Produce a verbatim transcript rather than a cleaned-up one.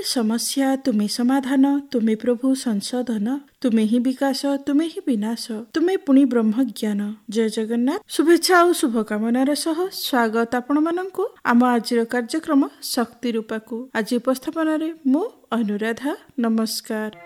ସମସ୍ୟା, ତୁମେ ସମାଧାନ, ତୁମେ ପ୍ରଭୁ ସଂଶୋଧନ, ତୁମେ ହିଁ ବିକାଶ, ତୁମେ ହିଁ ବିନାଶ, ତୁମେ ପୁଣି ବ୍ରହ୍ମଜ୍ଞାନ। ଜୟ ଜଗନ୍ନାଥ। ଶୁଭେଚ୍ଛା ଆଉ ଶୁଭକାମନାର ସହ ସ୍ୱାଗତ ଆପଣମାନଙ୍କୁ ଆମ ଆଜିର କାର୍ଯ୍ୟକ୍ରମ ଶକ୍ତି ରୂପାକୁ। ଆଜି ଉପସ୍ଥାପନାରେ ମୁଁ ଅନୁରାଧା। ନମସ୍କାର।